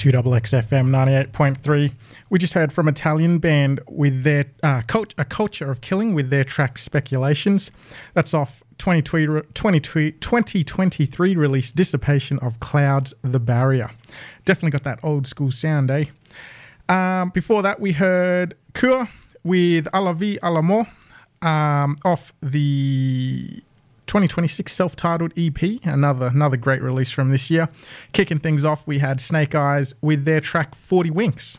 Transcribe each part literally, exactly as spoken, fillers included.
two X X F M ninety-eight point three. We just heard from Italian band with their uh, cult- A Culture of Killing with their track Speculations. That's off twenty twenty-three release Dissipation of Clouds, The Barrier. Definitely got that old school sound, eh? Um, before that, we heard Cure with A la Vie, A la Mort um, off the twenty twenty-six self-titled E P, another another great release from this year. Kicking things off, we had Snake Eyes with their track forty Winks.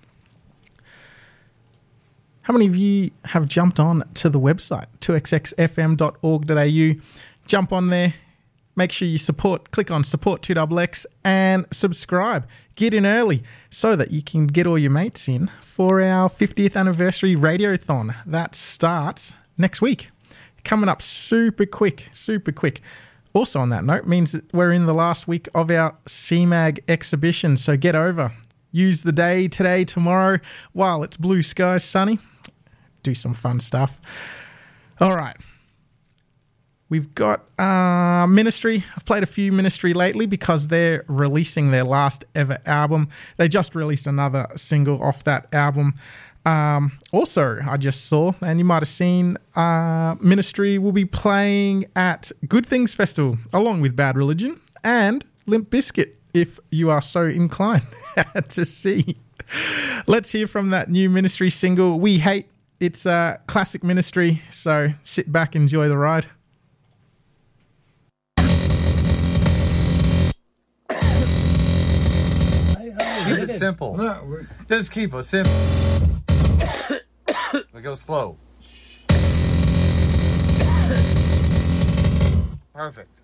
How many of you have jumped on to the website, two x x f m dot org dot a u? Jump on there, make sure you support, click on support two X X and subscribe. Get in early so that you can get all your mates in for our fiftieth anniversary Radiothon. That starts next week. Coming up super quick, super quick. Also on that note, means that we're in the last week of our C MAG exhibition, so get over. Use the day today, tomorrow, while it's blue skies, sunny. Do some fun stuff. All right. We've got uh, Ministry. I've played a few Ministry lately because they're releasing their last ever album. They just released another single off that album. Um, also, I just saw, and you might have seen, uh, Ministry will be playing at Good Things Festival along with Bad Religion and Limp Bizkit, if you are so inclined to see. Let's hear from that new Ministry single, We Hate. It's a classic Ministry, so sit back, enjoy the ride. Keep it simple. No, just keep it simple. We go slow. Perfect.